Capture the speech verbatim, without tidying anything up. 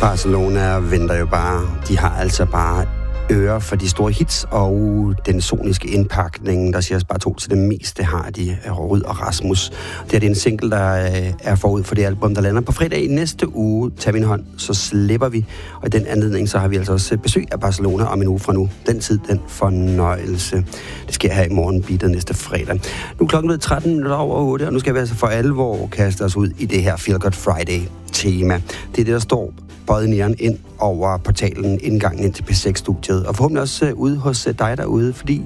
Barcelona venter jo bare. De har altså bare ører for de store hits og den soniske indpakning, der siger os bare to til det meste, har de Ryd og Rasmus. Det er det en single, der er forud for det album, der lander på fredag i næste uge. Tag min hånd, så slipper vi. Og i den anledning, så har vi altså også besøg af Barcelona om en uge fra nu. Den tid, den fornøjelse. Det sker her i morgen, beatet næste fredag. Nu er klokken blevet tretten minutter over otte, og nu skal vi altså for alvor kaste os ud i det her Feel Good Friday-tema. Det er det, der står bøjet næren ind over portalen indgangen ind til P seks-studiet, og forhåbentlig også ude hos dig derude, fordi